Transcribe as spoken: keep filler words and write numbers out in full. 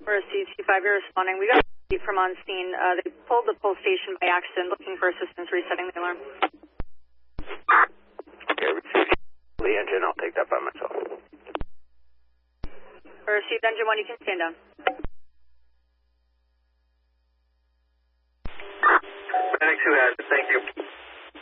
Received C five, you're responding. We got a heat from on scene. Uh, they pulled the pull station by accident, looking for assistance resetting the alarm. Okay, received the engine. I'll take that by myself. Received engine one, you can stand down.